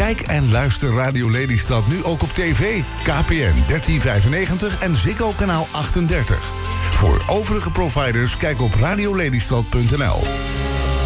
Kijk en luister Radio Lelystad nu ook op tv. KPN 1395 en Ziggo kanaal 38. Voor overige providers kijk op radiolelystad.nl.